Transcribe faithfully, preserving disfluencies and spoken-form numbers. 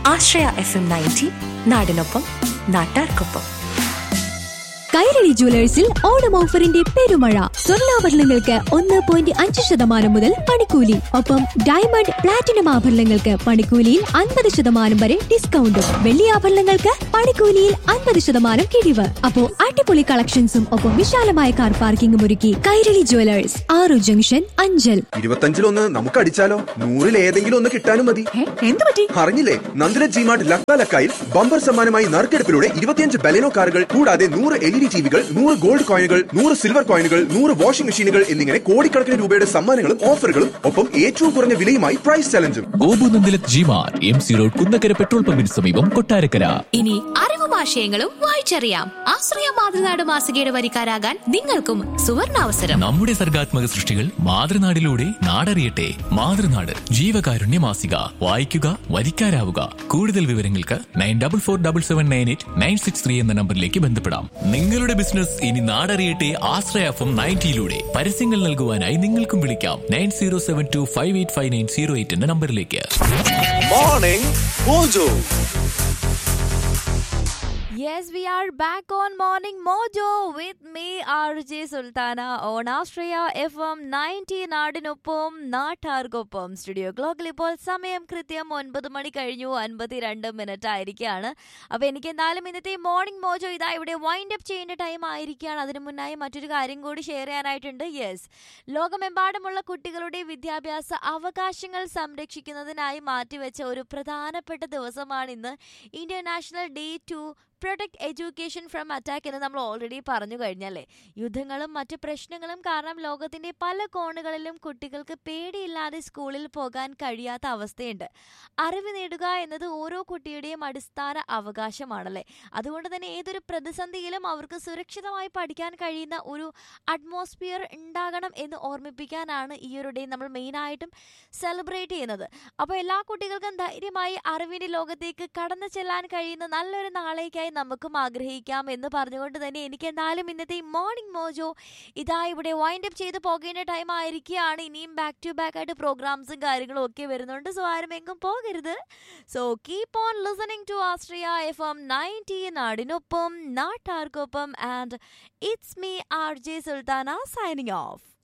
ആശ്രയ F M ninety, നാടിനൊപ്പം നാട്ടാർക്കൊപ്പം. കൈരളി ജുവലേഴ്സിൽ ഓണം ഓഫറിന്റെ പെരുമഴ. സ്വർണ്ണാഭരണങ്ങൾക്ക് ഒന്ന് പോയിന്റ് അഞ്ച് ശതമാനം മുതൽ പണിക്കൂലി. ഒപ്പം ഡയമണ്ട് പ്ലാറ്റിനം ആഭരണങ്ങൾക്ക് പണിക്കൂലിയിൽ അൻപത് ശതമാനം വരെ ഡിസ്കൗണ്ടും. വെള്ളി ആഭരണങ്ങൾക്ക് പണിക്കൂലിയിൽ അൻപത് ശതമാനം കിഴിവ്. അപ്പോ അടിപൊളി കളക്ഷൻസും ഒപ്പം വിശാലമായ കാർ പാർക്കിംഗും ഒരുക്കി കൈരളി ജുവലേഴ്സ്, ആറു ജംഗ്ഷൻ, അഞ്ചൽ. ഇരുപത്തഞ്ചിലൊന്ന് നമുക്ക് അടിച്ചാലോ? നൂറിൽ ഏതെങ്കിലും ഒന്ന് കിട്ടാനും മതി. എന്ത് പറ്റി? അറിഞ്ഞില്ലേ? നന്ദിന ജിമാർട്ട് ലക്കാലക്കായിൽ ബമ്പർ സമ്മാനമായി നറുക്കെടുപ്പിലൂടെ ഇരുപത്തിയഞ്ച് ബലെനോ കാറുകൾ കൂടാതെ നൂറ് എൽ ഇ ഡി ടിവികൾ, നൂറ് ഗോൾഡ് കോയിനുകൾ, നൂറ് സിൽവർ കോയിനുകൾ, നൂറ് വാഷിംഗ് മെഷീനുകൾ എന്നിങ്ങനെ കോടിക്കണക്കിന് രൂപയുടെ സമ്മാനങ്ങളും ഓഫറുകളും ഒപ്പം ഏറ്റവും കുറഞ്ഞ വിലയുമായി price ചലഞ്ചും. ഗോപുനന്ദിലത് ജിമാർ, M C road, Kunnakkara petrol പമ്പിന് സമീപം, കൊട്ടാരക്കര. ഇനി അറിവും ആശയങ്ങളും വായിച്ചറിയാം. ആശ്രയ മാതൃനാട് മാസികയുടെ വരിക്കാരാകാൻ നിങ്ങൾക്കും സുവർണാവസരം. നമ്മുടെ സർഗാത്മക സൃഷ്ടികൾ മാതൃനാടിലൂടെ നാടറിയട്ടെ. മാതൃനാട് ജീവകാരുണ്യ മാസിക. വായിക്കുക, വരിക്കാരാവുക. കൂടുതൽ വിവരങ്ങൾക്ക് nine double four double seven nine eight nine six three എന്ന നമ്പറിലേക്ക് ബന്ധപ്പെടാം. നിങ്ങളുടെ ബിസിനസ് ഇനി നാടറിയട്ടെ ആശ്രയ എഫ് എം നയൻറ്റിയിലൂടെ. പരസ്യങ്ങൾ നൽകുവാനായി നിങ്ങൾക്കും വിളിക്കാം nine zero seven to five eight five nine zero eight എന്ന നമ്പറിലേക്ക്. Morning mojo. Yes, we are back on Morning Mojo with me, R J Sultana, on Australia F M ninety, നാടിനൊപ്പം നാട്ടാർക്കൊപ്പം. Studio ക്ലോക്കിൽ ഇപ്പോൾ സമയം കൃത്യം ഒൻപത് മണി കഴിഞ്ഞു അൻപത്തിരണ്ട് മിനിറ്റ് ആയിരിക്കുകയാണ്. അപ്പോൾ എനിക്ക് എന്തായാലും ഇന്നത്തെ മോർണിംഗ് മോജോ ഇതാ ഇവിടെ വൈൻഡ് അപ്പ് ചെയ്യേണ്ട ടൈം ആയിരിക്കുകയാണ്. അതിനു മുന്നായി മറ്റൊരു കാര്യം കൂടി ഷെയർ ചെയ്യാനായിട്ടുണ്ട്. യെസ്, ലോകമെമ്പാടുമുള്ള കുട്ടികളുടെ വിദ്യാഭ്യാസ അവകാശങ്ങൾ സംരക്ഷിക്കുന്നതിനായി മാറ്റിവെച്ച ഒരു പ്രധാനപ്പെട്ട ദിവസമാണ് ഇന്ന്. International day to protect education from attack എന്ന് നമ്മൾ ഓൾറെഡി പറഞ്ഞു കഴിഞ്ഞല്ലേ. യുദ്ധങ്ങളും മറ്റ് പ്രശ്നങ്ങളും കാരണം ലോകത്തിന്റെ പല കോണുകളിലും കുട്ടികൾക്ക് പേടിയില്ലാതെ സ്കൂളിൽ പോകാൻ കഴിയാത്ത അവസ്ഥയുണ്ട്. അറിവ് നേടുക എന്നത് ഓരോ കുട്ടിയുടെയും അടിസ്ഥാന അവകാശമാണല്ലേ. അതുകൊണ്ട് തന്നെ ഏതൊരു പ്രതിസന്ധിയിലും അവർക്ക് സുരക്ഷിതമായി പഠിക്കാൻ കഴിയുന്ന ഒരു അറ്റ്മോസ്ഫിയർ ഉണ്ടാകണം എന്ന് ഓർമ്മിപ്പിക്കാനാണ് ഈ ഒരു ഡേ നമ്മൾ മെയിനായിട്ടും സെലിബ്രേറ്റ് ചെയ്യുന്നത്. അപ്പോൾ എല്ലാ കുട്ടികൾക്കും ധൈര്യമായി അറിവിന്റെ ലോകത്തേക്ക് കടന്നു ചെല്ലാൻ കഴിയുന്ന നല്ലൊരു നാളേക്കായി നമുക്കും ആഗ്രഹിക്കാം എന്ന് പറഞ്ഞുകൊണ്ട് തന്നെ എനിക്ക് എന്തായാലും ഇന്നത്തെ മോർണിംഗ് മോജോ ഇതാ ഇവിടെ വൈൻഡ് അപ്പ് ചെയ്ത് പോകേണ്ട ടൈം ആയിരിക്കുകയാണ്. ഇനിയും ബാക്ക് ടു ബാക്ക് ആയിട്ട് പ്രോഗ്രാംസും കാര്യങ്ങളും ഒക്കെ വരുന്നുണ്ട്. സോ ആരും എങ്ങും പോകരുത്. So keep on listening to Ashraya F M ninety, നാടിനൊപ്പം നാട്ടാർക്കൊപ്പം. And it's me R J Sultana signing off.